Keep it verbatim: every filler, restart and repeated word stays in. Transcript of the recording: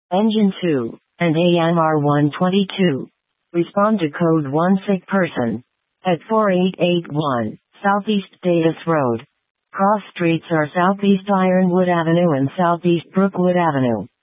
Engine two, and A M R one twenty-two. Respond to code one sick person. At four eight eight one, Southeast Davis Road. Cross streets are Southeast Ironwood Avenue and Southeast Brookwood Avenue.